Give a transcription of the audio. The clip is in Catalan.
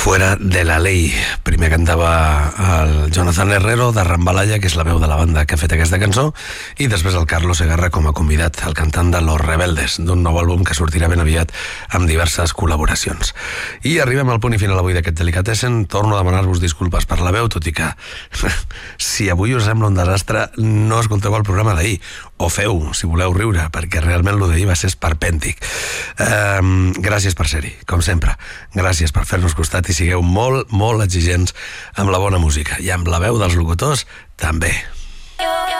Fuera de la ley. Primer cantava el Jonathan Herrero de Rambalaya, que és la veu de la banda que ha fet aquesta cançó, i després el Carlos Segarra com a convidat, el cantant de Los Rebeldes, d'un nou àlbum que sortirà ben aviat amb diverses col·laboracions. I arribem al punt i final avui d'aquest Delicatessen. Torno a demanar-vos disculpes per la veu, tot i que si avui us sembla un desastre, no escolteu el programa d'ahir, o feu, si voleu riure, perquè realment lo d'ahir va ser esperpèntic. Gràcies per ser-hi, com sempre. Gràcies per fer-nos costat i sigueu molt, molt exigents amb la bona música i amb la veu dels locutors també.